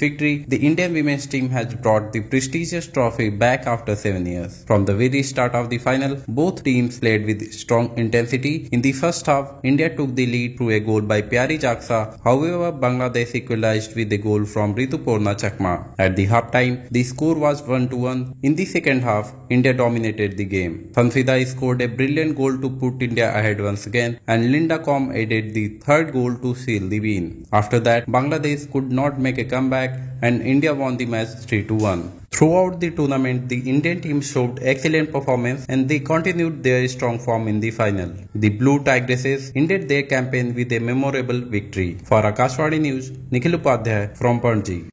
victory, the Indian women's team has brought the prestigious trophy back after 7 years. From the very start of the final, both teams played with strong intensity. In the first half, India took the lead through a goal by Pyari Jaksa. However, Bangladesh equalized with a goal from Ritupurna Chakma. At the half-time, the score was 1-1. In the second half, India dominated the game. Sanfida scored a brilliant goal to put India ahead once again, and Linda Com added the third goal to seal the win. After that, Bangladesh could not make a comeback and India won the match 3-1. Throughout the tournament, the Indian team showed excellent performance and they continued their strong form in the final. The Blue Tigresses ended their campaign with a memorable victory. For Akashvani News, Nikhil Upadhyay from Panaji.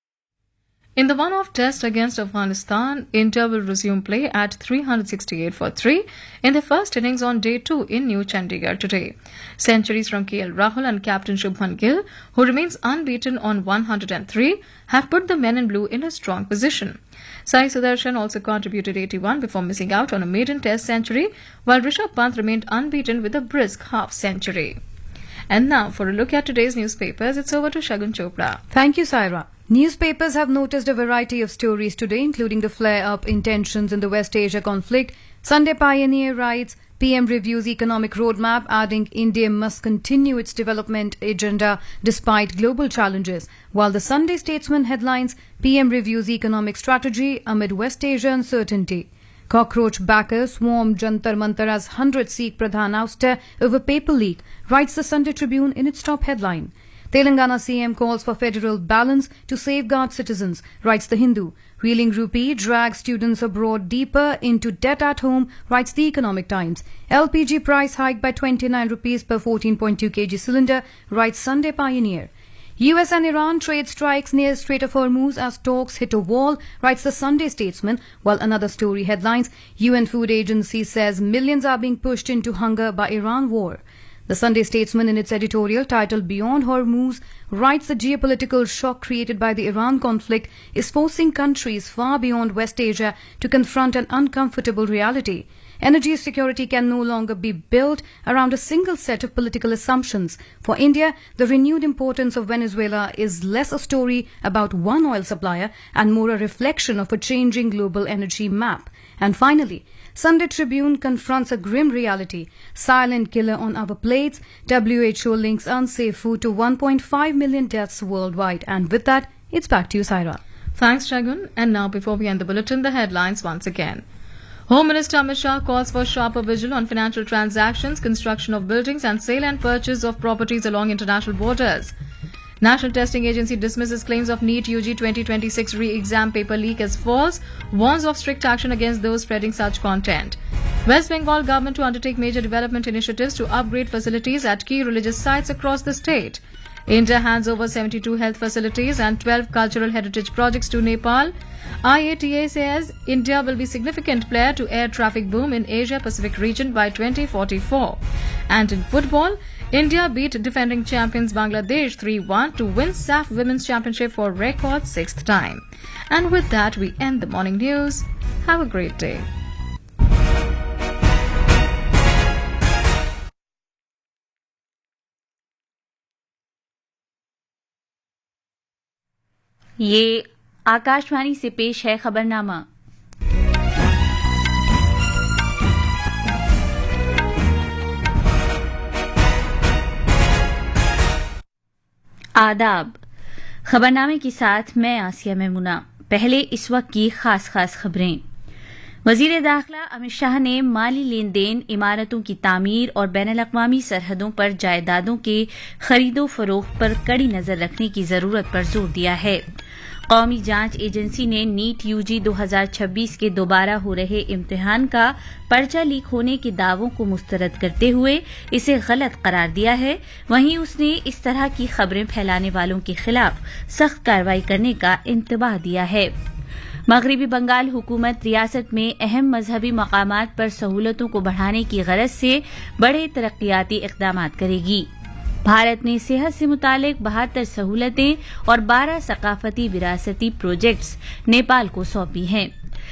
In the one-off test against Afghanistan, India will resume play at 368 for 3 in the first innings on day 2 in New Chandigarh today. Centuries from KL Rahul and captain Shubman Gill, who remains unbeaten on 103, have put the men in blue in a strong position. Sai Sudarshan also contributed 81 before missing out on a maiden test century, while Rishabh Pant remained unbeaten with a brisk half-century. And now, for a look at today's newspapers, it's over to Shagun Chopra. Thank you, Saira. Newspapers have noticed a variety of stories today, including the flare-up in tensions in the West Asia conflict. Sunday Pioneer writes, PM reviews economic roadmap, adding India must continue its development agenda despite global challenges. While the Sunday Statesman headlines, PM reviews economic strategy amid West Asia uncertainty. Cockroach backers swarm Jantar Mantar as 100 Sikh Pradhan ouster over paper leak, writes the Sunday Tribune in its top headline. Telangana CM calls for federal balance to safeguard citizens, writes the Hindu. Reeling rupee drags students abroad deeper into debt at home, writes the Economic Times. LPG price hike by 29 rupees per 14.2 kg cylinder, writes Sunday Pioneer. US and Iran trade strikes near Strait of Hormuz as talks hit a wall, writes the Sunday Statesman, while another story headlines, UN Food Agency says millions are being pushed into hunger by Iran war. The Sunday Statesman, in its editorial titled Beyond Hormuz, writes the geopolitical shock created by the Iran conflict is forcing countries far beyond West Asia to confront an uncomfortable reality. Energy security can no longer be built around a single set of political assumptions. For India, the renewed importance of Venezuela is less a story about one oil supplier and more a reflection of a changing global energy map. And finally, Sunday Tribune confronts a grim reality. Silent killer on our plates. WHO links unsafe food to 1.5 million deaths worldwide. And with that, it's back to you, Saira. Thanks, Shagun. And now, before we end the bulletin, the headlines once again. Home Minister Amit Shah calls for sharper vigil on financial transactions, construction of buildings and sale and purchase of properties along international borders. National Testing Agency dismisses claims of NEET UG 2026 re-exam paper leak as false, warns of strict action against those spreading such content. West Bengal government to undertake major development initiatives to upgrade facilities at key religious sites across the state. India hands over 72 health facilities and 12 cultural heritage projects to Nepal. IATA says India will be significant player to air traffic boom in Asia-Pacific region by 2044. And in football, India beat defending champions Bangladesh 3-1 to win SAF Women's Championship for record 6th time. And with that, we end the morning news. Have a great day. ये आकाशवाणी से पेश है खबरनामा। आदाब। खबरनामे के साथ मैं आसिया मेमुना। पहले इस वक्त की खास खबरें। वजीर दाखिला अमित शाह ने माली लेन देन, इमारतों की तामीर और बैनुल-अक़वामी सरहदों पर जायदादों के खरीदो फरोख्त पर कड़ी नजर रखने की जरूरत पर जोर दिया है। कौमी जांच एजेंसी ने नीट यूजी 2026 के दोबारा हो रहे इम्तिहान का पर्चा लीक होने के दावों को मुस्तरद करते हुए इसे गलत करार दिया है। वहीं उसने इस तरह की खबरें फैलाने वालों के खिलाफ सख्त कार्रवाई करने का इंतबाह दिया है। मगरिबी बंगाल हुकूमत रियासत में अहम मजहबी मकामात पर सहूलतों को बढ़ाने की गरज से बड़े तरक्याती इक़दामात करेगी। भारत ने सेहत से मुतालिक 72 सहूलतें और 12 सकाफती विरासती प्रोजेक्ट्स नेपाल को सौंपी हैं।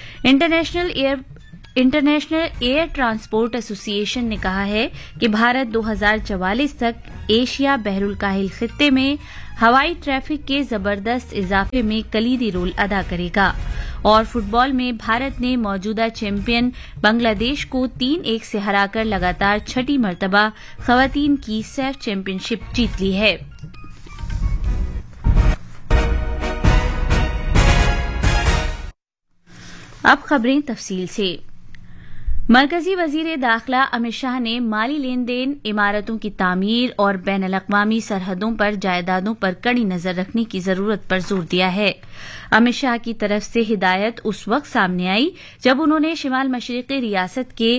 इंटरनेशनल एयर ट्रांसपोर्ट एसोसिएशन ने कहा है कि भारत 2044 तक एशिया बहरुल काहिल खित्ते में हवाई ट्रैफिक के जबरदस्त इजाफे में कलीदी रोल अदा करेगा। और फुटबॉल में भारत ने मौजूदा चैंपियन बांग्लादेश को 3-1 से हराकर लगातार छठी मर्तबा खवातीन की सैफ चैंपियनशिप जीत ली है। अब खबरें तफसील से। मरकजी वजीर दाखिला अमित शाह ने माली लेन देन, इमारतों की तामीर और बैन-अल-अक़वामी सरहदों पर जायदादों पर कड़ी नजर रखने की जरूरत पर जोर दिया है। अमित शाह की तरफ से हिदायत उस वक्त सामने आई जब उन्होंने शिमाल मशरिकी रियासत के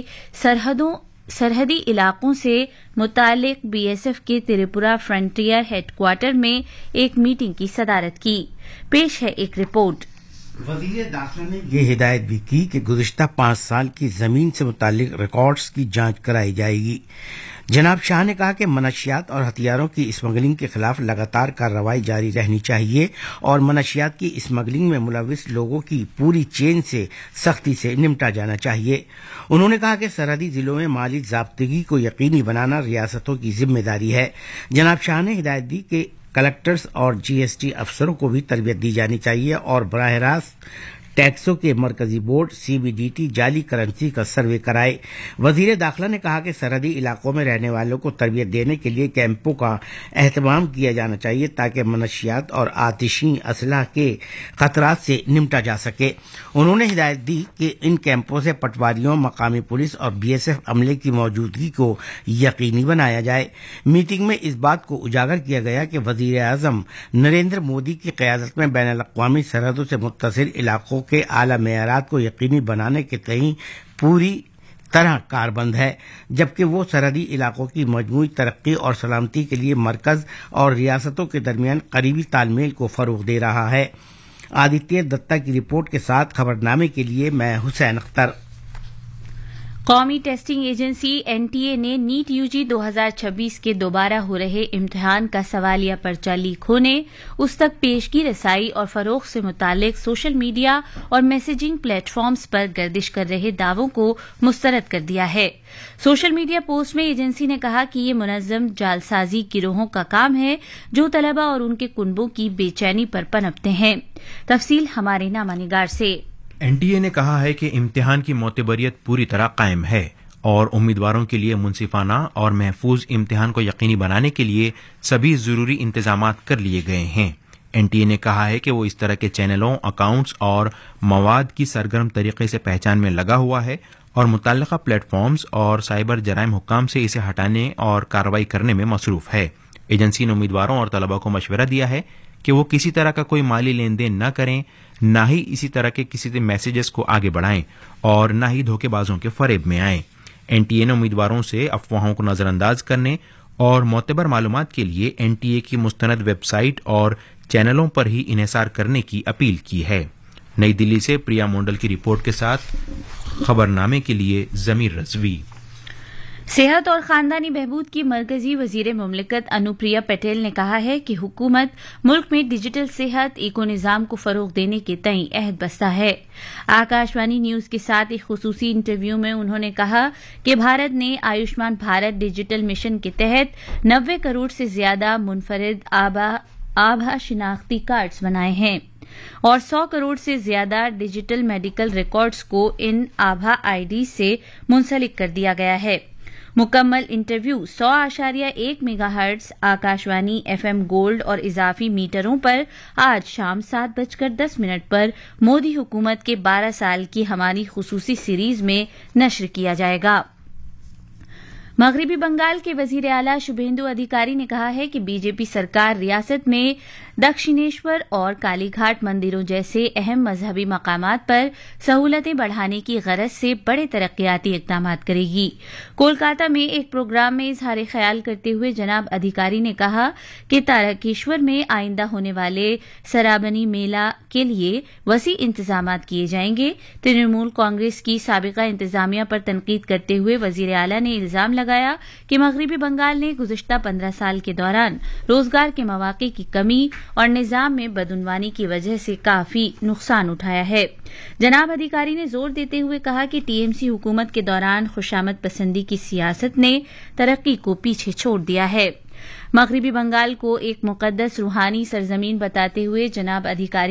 सरहदी इलाकों से मुतालिक बीएसएफ के त्रिपुरा फ्रंटियर हेडक्वार्टर में एक मीटिंग की सदारत की। पेश है एक रिपोर्ट। वज़ीर दाखिला ने ये हिदायत भी की कि गुज़िश्ता 5 साल की जमीन से मुतालिक रिकॉर्ड्स की जांच कराई जाएगी। जनाब शाह ने कहा कि मनशियात और हथियारों की स्मगलिंग के खिलाफ लगातार कार्रवाई जारी रहनी चाहिए और मनशियात की स्मगलिंग में मुलविस लोगों की पूरी चेन से सख्ती से निपटा जाना चाहिए। उन्होंने कहा कि सरहदी जिलों में माली ज़ाब्तगी को यकीनी बनाना रियासतों की जिम्मेदारी है। जनाब शाह ने हिदायत दी कि कलेक्टर्स और जीएसटी अफसरों को भी तरबियत दी जानी चाहिए और बराह रास्त टैक्सों के मरकजी बोर्ड सीबीडीटी जाली करेंसी का सर्वे कराए। वजीर दाखिला ने कहा कि सरहदी इलाकों में रहने वालों को तरबियत देने के लिए कैंपों का एहतमाम किया जाना चाहिए ताकि मनशियात और आतिशी असलाह के खतरात से निपटा जा सके। उन्होंने हिदायत दी कि इन कैंपों से पटवारियों, मकामी पुलिस और बीएसएफ अमले की मौजूदगी को यकीनी बनाया जाए। मीटिंग में इस बात को उजागर किया गया कि वजीर आज़म नरेंद्र मोदी की क़यादत में बैन अल-अक़वामी सरहदों से मुत्तसिल इलाकों के आला मेयारात को यकीनी बनाने के तहत पूरी तरह कारबंद है, जबकि वो सरहदी इलाकों की मजमूई तरक्की और सलामती के लिए मरकज और रियासतों के दरमियान करीबी तालमेल को फरोग दे रहा है। आदित्य दत्ता की रिपोर्ट के साथ खबरनामे के लिए मैं हुसैन अख्तर। कौमी टेस्टिंग एजेंसी एनटीए ने नीट यूजी 2026 के दोबारा हो रहे इम्तिहान का सवालिया पर्चा लीक होने, उस तक पेशगी रसाई और फरोख्त से मुतालिक सोशल मीडिया और मैसेजिंग प्लेटफॉर्म्स पर गर्दिश कर रहे दावों को मुस्तरद कर दिया है। सोशल मीडिया पोस्ट में एजेंसी ने कहा कि ये मुनज़्ज़म जालसाजी गिरोहों का काम है जो तलबा और उनके कुनबों की बेचैनी पर पनपते हैं। तफसील हमारे नामानिगार से। एनटीए ने कहा है कि इम्तिहान की मोतबरियत पूरी तरह कायम है और उम्मीदवारों के लिए मुनसिफाना और महफूज इम्तिहान को यकीनी बनाने के लिए सभी जरूरी इंतजामात कर लिए गए हैं। एनटीए ने कहा है कि वो इस तरह के चैनलों, अकाउंट्स और मवाद की सरगर्म तरीके से पहचान में लगा हुआ है और मुतल्लिका प्लेटफॉर्म्स और साइबर जराइम हुक्काम से इसे हटाने और कार्रवाई करने में मसरूफ है। एजेंसी ने उम्मीदवारों और तलबा को मशवरा दिया है कि वो किसी तरह का कोई माली लेन देन न करें, न ही इसी तरह के किसी मैसेजेस को आगे बढ़ाएं और न ही धोखेबाजों के फरेब में आएं। एनटीए ने उम्मीदवारों से अफवाहों को नजरअंदाज करने और मोतबर मालूमात के लिए एनटीए की मुस्तनद वेबसाइट और चैनलों पर ही इन्हिसार करने की अपील की है। नई दिल्ली से प्रिया मोंडल की रिपोर्ट के साथ खबरनामे के लिए जमीर रजवी। सेहत और खानदानी बहबूद की मरकजी वजीर मुमलिकत अनुप्रिया पटेल ने कहा है कि हुकूमत मुल्क में डिजिटल सेहत इको निज़ाम को फरोग देने के तई अहद बस्ता है। आकाशवाणी न्यूज के साथ एक खुसूसी इंटरव्यू में उन्होंने कहा कि भारत ने आयुष्मान भारत डिजिटल मिशन के तहत 90 करोड़ से ज्यादा मुनफरिद आभा शिनाख्ती कार्ड्स बनाए हैं और 100 करोड़ से ज्यादा डिजिटल मेडिकल रिकॉर्ड्स को इन आभा आईडी से मुंसलिक कर दिया गया है। मुकम्मल interview 100.1 megahertz Akashvani FM gold और इजाफी मीटरों पर आज शाम 7:10 पर मोदी हुकूमत के 12 साल की हमारी खुसूसी सीरीज में नश्र किया जाएगा। मगरबी बंगाल के वजीर आला शुभेंदु अधिकारी ने कहा है कि बीजेपी सरकार रियासत में दक्षिणेश्वर और कालीघाट मंदिरों जैसे अहम मजहबी मकामात पर सहूलतें बढ़ाने की गरज से बड़े तरक्याती इकदाम करेगी। कोलकाता में एक प्रोग्राम में इजहार ख्याल करते हुए जनाब अधिकारी ने कहा कि तारकेश्वर में आइंदा होने वाले सराबनी मेला के लिए वसी इंतजाम किए जाएंगे। तृणमूल कांग्रेस की साबिका इंतजामिया पर तनकीद करते हुए वजीर आला ने इल्जाम लगाया कि मगरबी बंगाल ने गुज़िश्ता 15 साल के दौरान रोजगार के मौके की कमी और निजाम में बदउनवानी की वजह से काफी नुकसान उठाया है। जनाब अधिकारी ने जोर देते हुए कहा कि टीएमसी हुकूमत के दौरान खुशामद पसंदी की सियासत ने तरक्की को पीछे छोड़ दिया है। मगरबी बंगाल को एक मुकद्दस रूहानी सरजमीन बताते हुए जनाब अधिकारी